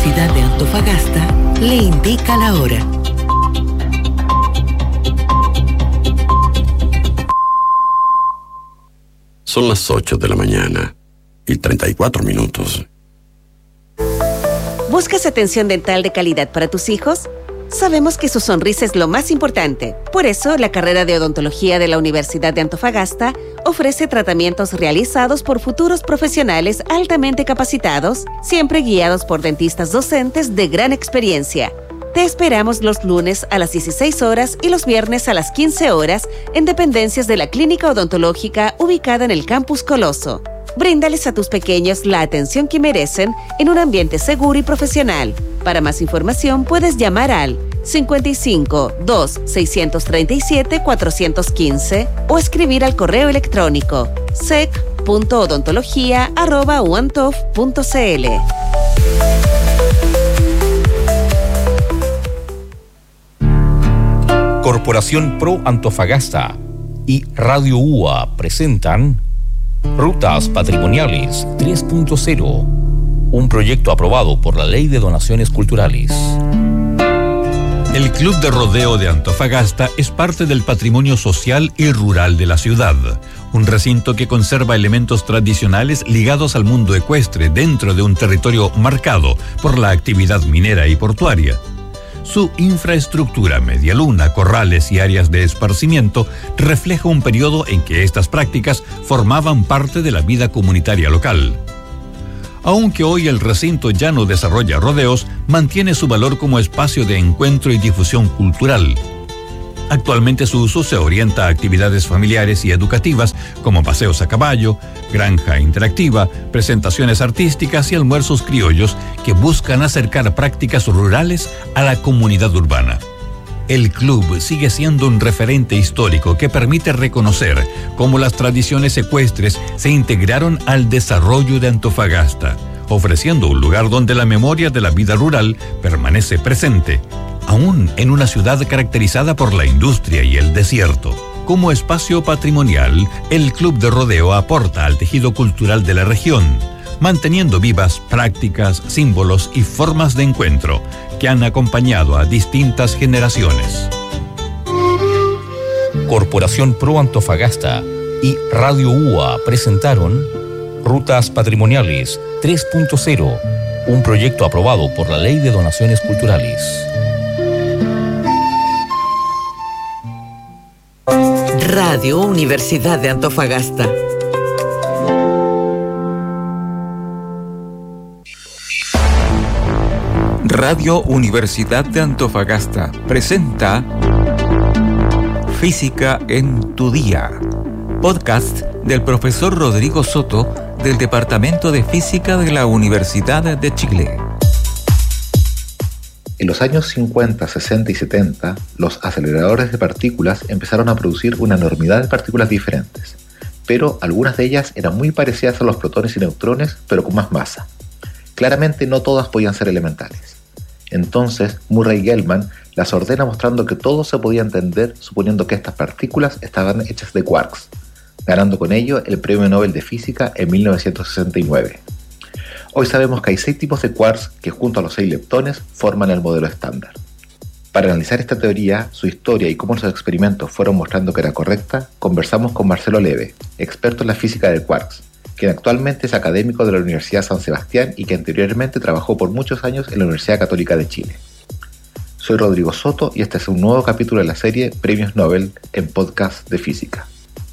Universidad de Antofagasta le indica la hora. Son las 8 de la mañana y 34 minutos. ¿Buscas atención dental de calidad para tus hijos? Sabemos que su sonrisa es lo más importante. Por eso, la carrera de odontología de la Universidad de Antofagasta ofrece tratamientos realizados por futuros profesionales altamente capacitados, siempre guiados por dentistas docentes de gran experiencia. Te esperamos los lunes a las 16 horas y los viernes a las 15 horas en dependencias de la Clínica Odontológica ubicada en el Campus Coloso. Bríndales a tus pequeños la atención que merecen en un ambiente seguro y profesional. Para más información puedes llamar al 55 2 637 415 o escribir al correo electrónico sec.odontología@uantof.cl. Corporación Pro Antofagasta y Radio UA presentan Rutas Patrimoniales 3.0, un proyecto aprobado por la Ley de Donaciones Culturales. El Club de Rodeo de Antofagasta es parte del patrimonio social y rural de la ciudad, un recinto que conserva elementos tradicionales ligados al mundo ecuestre dentro de un territorio marcado por la actividad minera y portuaria. Su infraestructura, medialuna, corrales y áreas de esparcimiento refleja un periodo en que estas prácticas formaban parte de la vida comunitaria local. Aunque hoy el recinto ya no desarrolla rodeos, mantiene su valor como espacio de encuentro y difusión cultural. Actualmente su uso se orienta a actividades familiares y educativas como paseos a caballo, granja interactiva, presentaciones artísticas y almuerzos criollos que buscan acercar prácticas rurales a la comunidad urbana. El club sigue siendo un referente histórico que permite reconocer cómo las tradiciones ecuestres se integraron al desarrollo de Antofagasta, ofreciendo un lugar donde la memoria de la vida rural permanece presente, aún en una ciudad caracterizada por la industria y el desierto. Como espacio patrimonial, el Club de Rodeo aporta al tejido cultural de la región, manteniendo vivas prácticas, símbolos y formas de encuentro que han acompañado a distintas generaciones. Corporación Pro Antofagasta y Radio UA presentaron Rutas Patrimoniales 3.0, un proyecto aprobado por la Ley de Donaciones Culturales. Radio Universidad de Antofagasta. Radio Universidad de Antofagasta presenta Física en tu Día, podcast del profesor Rodrigo Soto del Departamento de Física de la Universidad de Chile. En los años 50, 60 y 70, los aceleradores de partículas empezaron a producir una enormidad de partículas diferentes, pero algunas de ellas eran muy parecidas a los protones y neutrones, pero con más masa. Claramente no todas podían ser elementales. Entonces, Murray-Gell-Mann las ordena mostrando que todo se podía entender suponiendo que estas partículas estaban hechas de quarks, ganando con ello el Premio Nobel de Física en 1969. Hoy sabemos que hay 6 tipos de quarks que junto a los 6 leptones forman el modelo estándar. Para analizar esta teoría, su historia y cómo los experimentos fueron mostrando que era correcta, conversamos con Marcelo Leve, experto en la física de quarks, quien actualmente es académico de la Universidad San Sebastián y que anteriormente trabajó por muchos años en la Universidad Católica de Chile. Soy Rodrigo Soto y este es un nuevo capítulo de la serie Premios Nobel en Podcast de Física.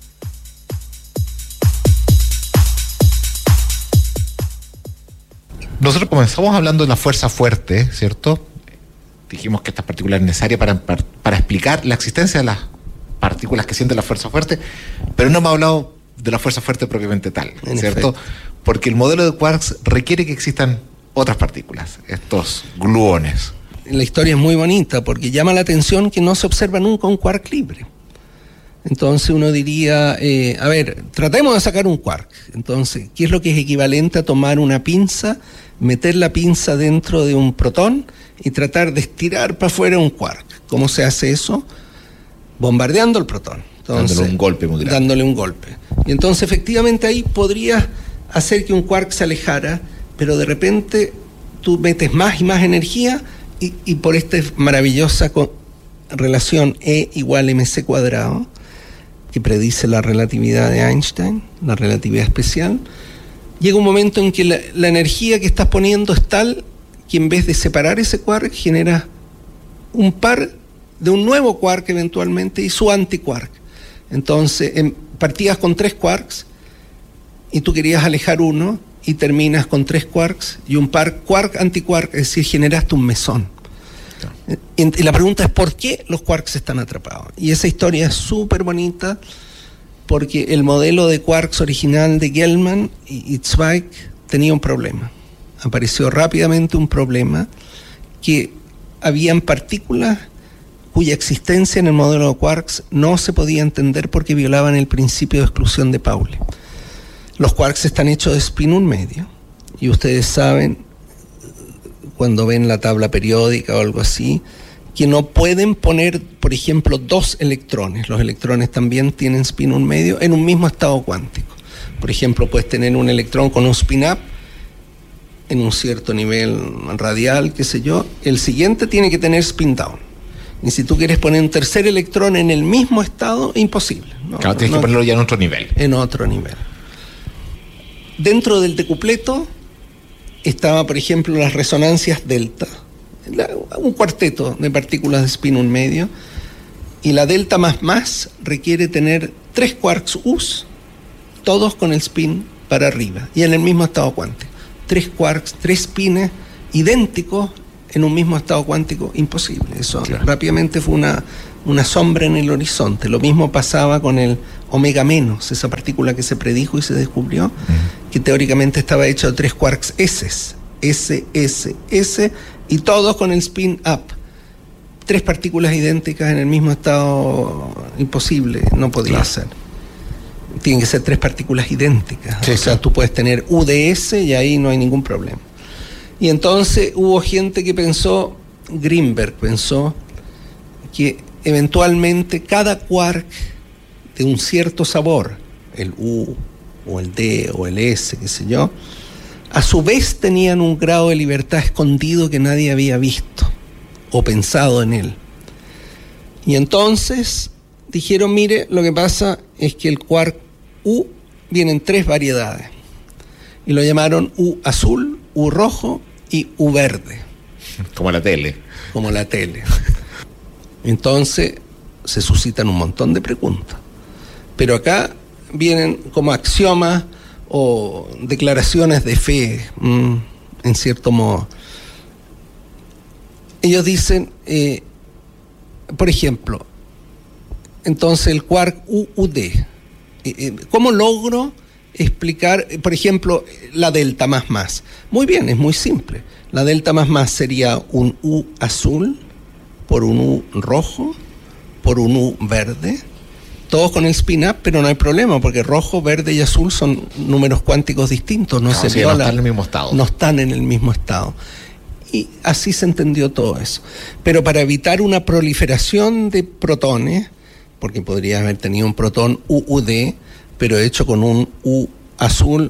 Nosotros comenzamos hablando de la fuerza fuerte, ¿cierto? Dijimos que esta partícula es necesaria para explicar la existencia de las partículas que sienten la fuerza fuerte, pero no hemos hablado de la fuerza fuerte propiamente tal, ¿cierto? Porque el modelo de quarks requiere que existan otras partículas, estos gluones. La historia es muy bonita porque llama la atención que no se observa nunca un quark libre. Entonces uno diría, tratemos de sacar un quark. Entonces, ¿qué es lo que es equivalente a tomar una pinza, meter la pinza dentro de un protón y tratar de estirar para afuera un quark? ¿Cómo se hace eso? Bombardeando el protón. Entonces, dándole un golpe muy grande. Dándole un golpe. Y entonces efectivamente ahí podría hacer que un quark se alejara, pero de repente tú metes más y más energía y por esta maravillosa relación E igual mc cuadrado, que predice la relatividad de Einstein, la relatividad especial, llega un momento en que la energía que estás poniendo es tal que en vez de separar ese quark genera un par de un nuevo quark eventualmente y su antiquark. Entonces partías con 3 quarks y tú querías alejar uno y terminas con 3 quarks y un par quark-antiquark, es decir, generaste un mesón. Y la pregunta es ¿por qué los quarks están atrapados? Y esa historia es súper bonita porque el modelo de quarks original de Gell-Mann y Zweig tenía un problema. Apareció rápidamente un problema que habían partículas cuya existencia en el modelo de quarks no se podía entender porque violaban el principio de exclusión de Pauli. Los quarks están hechos de spin 1 medio y ustedes saben, cuando ven la tabla periódica o algo así, que no pueden poner, por ejemplo, 2 electrones. Los electrones también tienen spin 1 medio en un mismo estado cuántico. Por ejemplo, puedes tener un electrón con un spin up en un cierto nivel radial, qué sé yo. El siguiente tiene que tener spin down. Y si tú quieres poner un tercer electrón en el mismo estado, imposible. Claro, tienes que ponerlo ya en otro nivel. En otro nivel. Dentro del decupleto estaba, por ejemplo, las resonancias delta, un cuarteto de partículas de spin 1 medio, y la delta más requiere tener 3 quarks U's, todos con el spin para arriba, y en el mismo estado cuántico. 3 quarks, 3 spines idénticos en un mismo estado cuántico, imposible. Eso rápidamente fue una sombra en el horizonte. Lo mismo pasaba con el omega menos, esa partícula que se predijo y se descubrió, que teóricamente estaba hecha de 3 quarks S, y todos con el spin up. 3 partículas idénticas en el mismo estado, imposible, no podía ser. Tienen que ser 3 partículas idénticas. Sí, o sea, tú puedes tener U de S y ahí no hay ningún problema. Y entonces hubo gente que pensó, Greenberg pensó, que eventualmente cada quark de un cierto sabor, el U o el D o el S, qué sé yo, a su vez tenían un grado de libertad escondido que nadie había visto o pensado en él. Y entonces dijeron, mire, lo que pasa es que el quark U viene en 3 variedades. Y lo llamaron U azul, U rojo y U verde. Como la tele. Como la tele. Entonces se suscitan un montón de preguntas. Pero acá vienen como axiomas o declaraciones de fe, en cierto modo. Ellos dicen, por ejemplo, entonces el quark UUD, ¿cómo logro explicar, por ejemplo, la delta más? Muy bien, es muy simple. La delta más sería un U azul por un U rojo por un U verde, todos con el spin up, pero no hay problema porque rojo, verde y azul son números cuánticos distintos, no están en el mismo estado. No están en el mismo estado. Y así se entendió todo eso. Pero para evitar una proliferación de protones, porque podría haber tenido un protón UUD, pero hecho con un U azul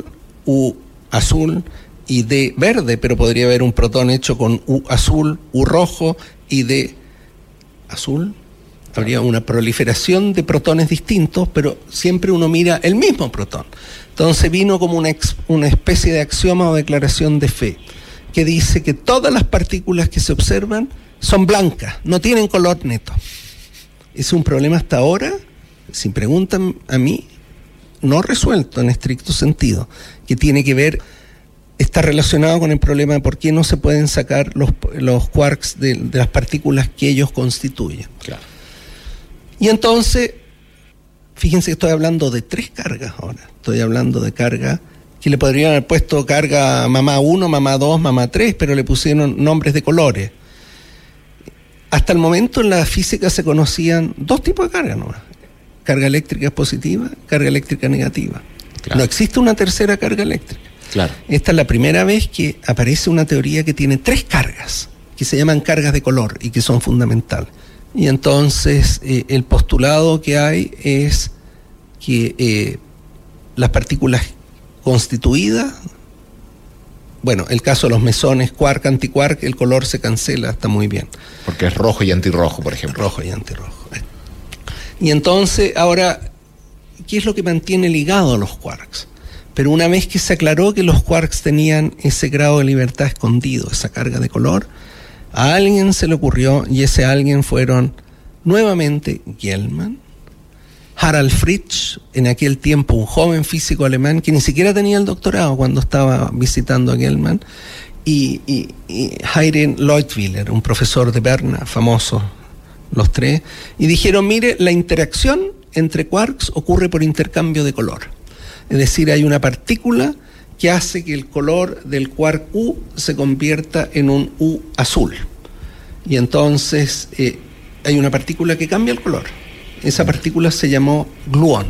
y D verde, pero podría haber un protón hecho con U azul, U rojo y D azul. Habría una proliferación de protones distintos, pero siempre uno mira el mismo protón. Entonces vino como una especie de axioma o declaración de fe, que dice que todas las partículas que se observan son blancas, no tienen color neto. Es un problema hasta ahora, si preguntan a mí, no resuelto en estricto sentido, que tiene que ver, está relacionado con el problema de por qué no se pueden sacar los quarks de las partículas que ellos constituyen. Claro. Y entonces, fíjense que estoy hablando de 3 cargas ahora. Estoy hablando de carga que le podrían haber puesto carga mamá 1, mamá 2, mamá 3, pero le pusieron nombres de colores. Hasta el momento en la física se conocían 2 tipos de carga nomás. Carga eléctrica positiva, carga eléctrica negativa. Claro. No existe una tercera carga eléctrica. Claro. Esta es la primera vez que aparece una teoría que tiene 3 cargas, que se llaman cargas de color y que son fundamentales. Y entonces el postulado que hay es que las partículas constituidas bueno, el caso de los mesones, quark, antiquark, el color se cancela, está muy bien. Porque es rojo y antirrojo, por ejemplo. Rojo y antirrojo. Y entonces, ahora, ¿qué es lo que mantiene ligado a los quarks? Pero una vez que se aclaró que los quarks tenían ese grado de libertad escondido, esa carga de color, a alguien se le ocurrió, y ese alguien fueron nuevamente Gell-Mann, Harald Fritsch, en aquel tiempo un joven físico alemán que ni siquiera tenía el doctorado cuando estaba visitando a Gell-Mann, y Heinrich Leutwiler, un profesor de Berna, famoso, los tres, y dijeron, mire, la interacción entre quarks ocurre por intercambio de color. Es decir, hay una partícula que hace que el color del quark U se convierta en un U azul. Y entonces hay una partícula que cambia el color. Esa partícula se llamó gluón.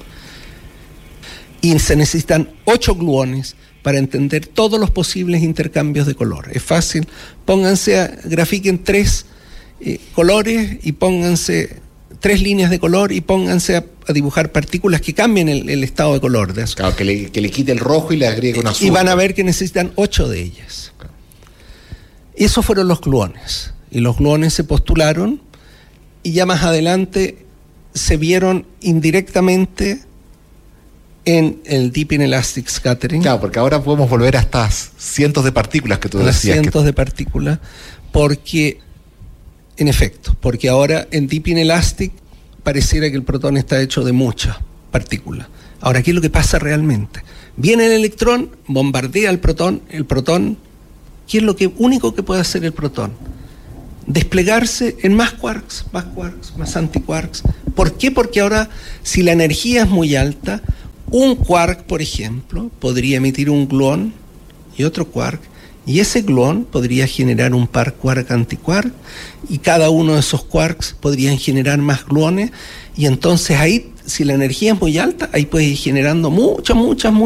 Y se necesitan 8 gluones para entender todos los posibles intercambios de color. Es fácil, grafiquen 3 colores y pónganse 3 líneas de color y pónganse a dibujar partículas que cambien el estado de color de eso. Claro, que le quite el rojo y le agregue un azul. Y van a ver que necesitan 8 de ellas. Claro. Esos fueron los gluones. Y los gluones se postularon y ya más adelante se vieron indirectamente en el Deep Inelastic Scattering. Claro, porque ahora podemos volver a estas cientos de partículas que tú decías. Cientos de partículas, porque, en efecto, porque ahora en Deep Inelastic pareciera que el protón está hecho de muchas partículas. Ahora, ¿qué es lo que pasa realmente? Viene el electrón, bombardea el protón, ¿qué es lo único que puede hacer el protón? Desplegarse en más quarks, más antiquarks. ¿Por qué? Porque ahora, si la energía es muy alta, un quark, por ejemplo, podría emitir un gluón y otro quark, y ese gluón podría generar un par quark-antiquark, y cada uno de esos quarks podrían generar más gluones, y entonces ahí, si la energía es muy alta, ahí puede ir generando muchas